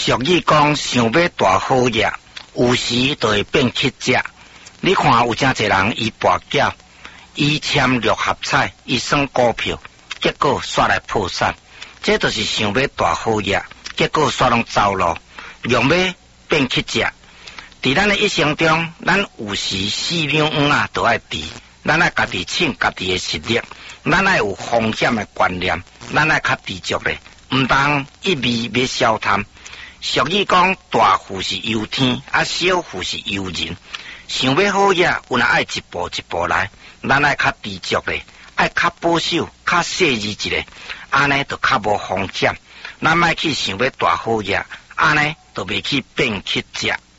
俗语讲，想要大好业，有时就会变乞食。你看有真侪人，伊跋筊，伊签六合彩，伊算股票，结果煞来破产。这就是想要大好业，结果煞拢走路，用要变乞食。伫咱的一生中，咱有时4秒5啊，都爱治。咱爱家己请家己的实力，咱爱有风险的观念，咱爱较知足咧，毋当一味要消贪。俗语讲，大富是由天，小富是由人。想要好业，有哪爱一步一步来，咱爱较知足咧，爱较保守，较细致一咧，安尼就较无风险。咱莫去想要大好业，安尼就袂去变乞食。